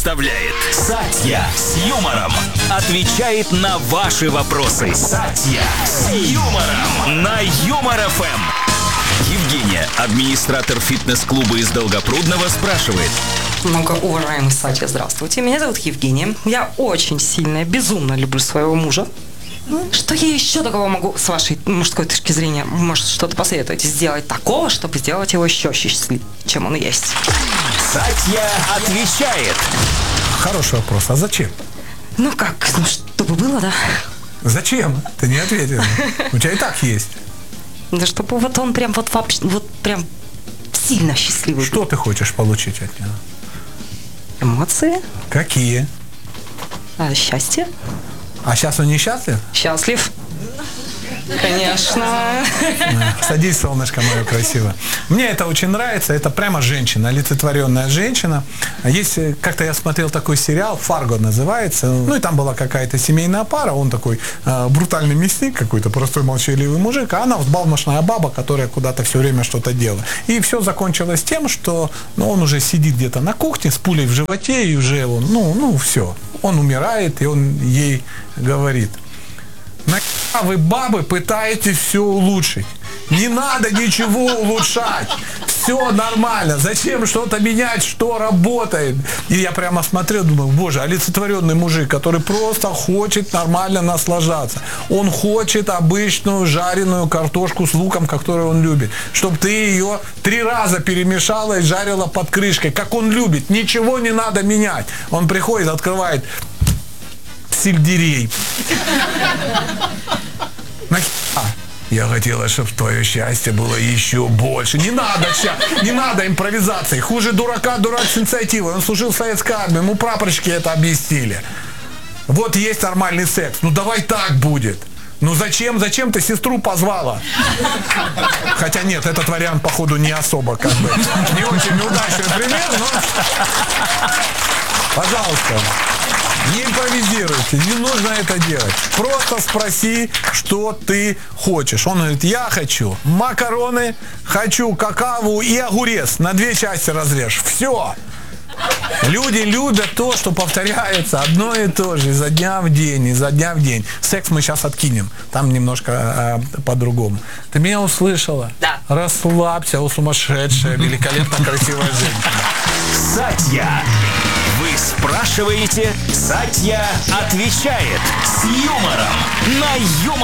Представляет Сатья с юмором. Отвечает на ваши вопросы. Сатья с юмором на Юмор ФМ. Евгения, администратор фитнес-клуба из Долгопрудного, спрашивает. Многоуважаемый Сатья, здравствуйте. Меня зовут Евгения. Я очень сильно, безумно люблю своего мужа. Что я еще такого могу, с вашей мужской точки зрения, может, что-то посоветовать, сделать такого, чтобы сделать его еще счастливее, чем он есть? Сатья отвечает. Хороший вопрос. А зачем? Ну как, чтобы было, да? Зачем? Ты не ответил. У тебя и так есть. Да чтобы вот он прям вот вообще, вот прям сильно счастливый. Что ты хочешь получить от него? Эмоции? Какие? Счастье? А сейчас он несчастлив? Счастлив? Конечно. Садись, солнышко мое красивое. Мне это очень нравится. Это прямо женщина, олицетворенная женщина. Есть, как-то я смотрел такой сериал, «Фарго» называется. Ну и там была какая-то семейная пара. Он такой брутальный мясник какой-то, простой молчаливый мужик. А она взбалмошная баба, которая куда-то все время что-то делала. И все закончилось тем, что он уже сидит где-то на кухне с пулей в животе. И уже он, все. Он умирает, и он ей говорит: нахера вы, бабы, пытаетесь все улучшить? Не надо ничего улучшать. Все нормально. Зачем что-то менять, что работает? И я прямо смотрел, думаю, боже, олицетворенный мужик, который просто хочет нормально наслаждаться. Он хочет обычную жареную картошку с луком, которую он любит. Чтобы ты ее 3 раза перемешала и жарила под крышкой, как он любит. Ничего не надо менять. Он приходит, открывает сельдерей. Нахера? Я хотела, чтобы твое счастье было еще больше. Не надо импровизации. Хуже дурака, дурак с инициативой. Он служил в советской армии, ему прапорщики это объяснили. Вот есть нормальный секс. Давай так будет. Зачем ты сестру позвала? Хотя нет, этот вариант, походу, не особо, не очень удачный пример, но... Пожалуйста. Не импровизируйте, не нужно это делать. Просто спроси, что ты хочешь. Он говорит: я хочу макароны, хочу какао и огурец. На 2 части разрежь. Все. Люди любят то, что повторяется одно и то же изо дня в день. Секс мы сейчас откинем. Там немножко по-другому. Ты меня услышала? Да. Расслабься, у сумасшедшая, великолепно красивая женщина. Сатья. Вы спрашиваете, Сатья отвечает с юмором на Юмор.